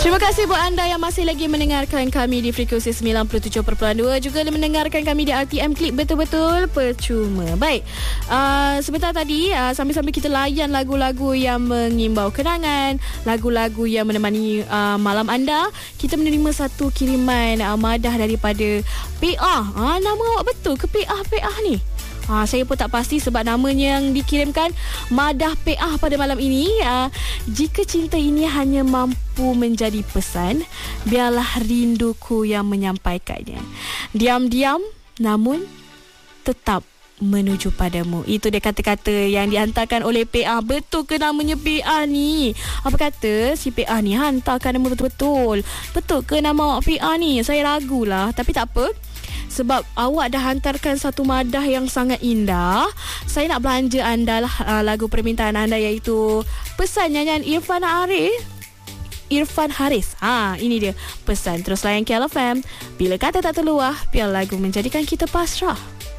Terima kasih buat anda yang masih lagi mendengarkan kami di frekuensi 97.2, juga mendengarkan kami di RTM Klik betul-betul percuma. Baik, sebentar tadi sambil-sambil kita layan lagu-lagu yang mengimbau kenangan, lagu-lagu yang menemani malam anda, kita menerima satu kiriman madah daripada PA. Nama awak betul ke PA ni? Saya pun tak pasti sebab namanya yang dikirimkan madah PA pada malam ini. Jika cinta ini hanya mampu menjadi pesan, biarlah rinduku yang menyampaikannya. Diam-diam namun tetap menuju padamu. Itu dia kata-kata yang dihantarkan oleh PA. Betul ke namanya PA ni? Apa kata si PA ni hantarkan nama betul-betul? Betul ke nama awak PA ni? Saya ragulah, tapi tak apa. Sebab awak dah hantarkan satu madah yang sangat indah, saya nak belanja anda lah lagu permintaan anda, iaitu pesan nyanyian Irfan Haris. Ini dia pesan. Terus layan KL FM. Bila kata tak terluah, biar lagu menjadikan kita pasrah.